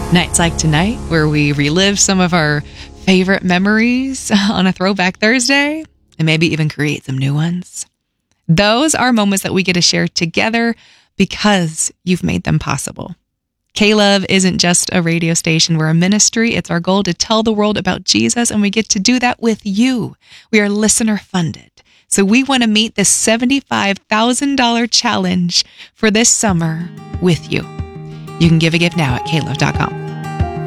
Nights like tonight, where we relive some of our favorite memories on a Throwback Thursday and maybe even create some new ones. Those are moments that we get to share together because you've made them possible. K-Love isn't just a radio station. We're a ministry. It's our goal to tell the world about Jesus, and we get to do that with you. We are listener funded. So we want to meet the $75,000 challenge for this summer with you. You can give a gift now at klove.com.